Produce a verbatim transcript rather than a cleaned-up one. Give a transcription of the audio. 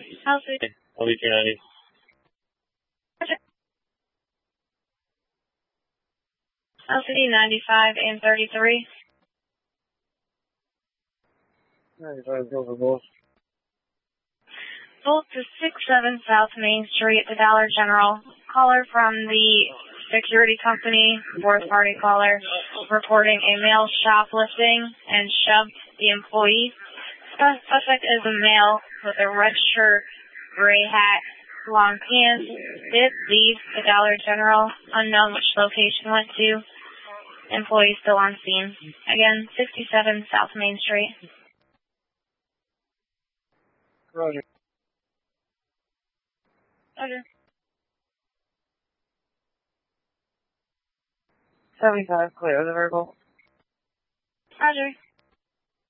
L C. L B two ninety. L C D ninety-five and thirty-three. ninety-five, go for both. Both to six seven South Main Street, the Dollar General. Caller from the security company, fourth party caller, reporting a male shoplifting and shoved the employee. Suspect is a male with a red shirt, gray hat, long pants, did leave the Dollar General, unknown which location went to. Employee still on scene. Again, sixty-seven South Main Street. Roger. Roger. seventy-five, clear the verbal. Roger.